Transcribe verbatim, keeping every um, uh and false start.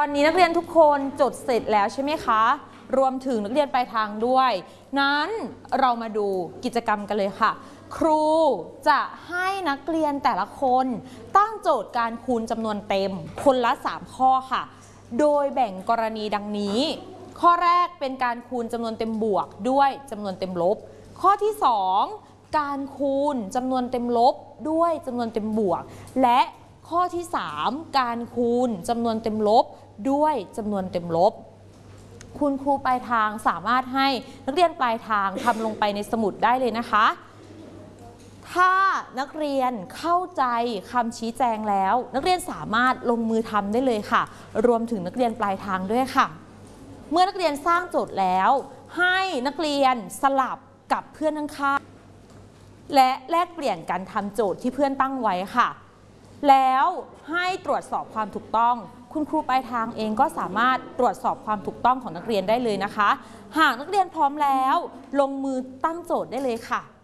อนนี้นักเรียนทุกคนจดเสร็จแล้วใช่ไหมคะรวมถึงนักเรียนปลายทางด้วยนั้นเรามาดูกิจกรรมกันเลยค่ะครูจะให้นักเรียนแต่ละคนตั้งโจทย์การคูณจำนวนเต็มคนละสามข้อค่ะโดยแบ่งกรณีดังนี้ข้อแรกเป็นการคูณจำนวนเต็มบวกด้วยจำนวนเต็มลบข้อที่สองการคูณจำนวนเต็มลบด้วยจำนวนเต็มบวกและข้อที่สามการคูณจำนวนเต็มลบด้วยจำนวนเต็มลบคุณครูปลายทางสามารถให้นักเรียนปลายทางทำลงไปในสมุดได้เลยนะคะถ้านักเรียนเข้าใจคำชี้แจงแล้วนักเรียนสามารถลงมือทำได้เลยค่ะรวมถึงนักเรียนปลายทางด้วยค่ะเมื่อนักเรียนสร้างโจทย์แล้วให้นักเรียนสลับกับเพื่อนข้างๆและแลกเปลี่ยนกันทำโจทย์ที่เพื่อนตั้งไว้ค่ะแล้วให้ตรวจสอบความถูกต้องคุณครูปลายทางเองก็สามารถตรวจสอบความถูกต้องของนักเรียนได้เลยนะคะหากนักเรียนพร้อมแล้วลงมือตั้งโจทย์ได้เลยค่ะ